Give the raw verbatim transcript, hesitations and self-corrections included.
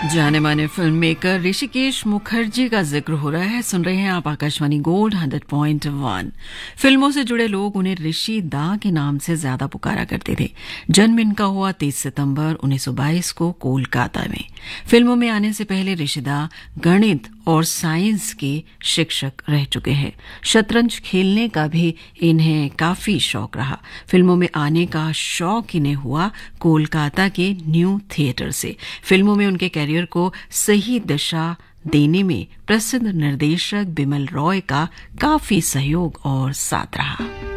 जाने माने film maker Rishikesh Mukherjee का जिक्र हो रहा है। सुन रहे हैं आप Akashvani gold hundred point one. फिल्मों से जुड़े लोग उन्हें ऋषि दा के नाम से ज्यादा पुकारा करते थे। जन्म इनका हुआ तीस सितंबर उन्नीस सौ बाईस को कोलकाता में। फिल्मों में आने से पहले ऋषि दा गणित और साइंस के शिक्षक रह चुके हैं। शतरंज खेलने का भी इन्हें काफी शौक रहा। फिल्मों में आने का शौक इन्हें हुआ कोलकाता के न्यू थिएटर से। फिल्मों में उनके कैरियर को सही दिशा देने में प्रसिद्ध निर्देशक बिमल रॉय का काफी सहयोग और साथ रहा।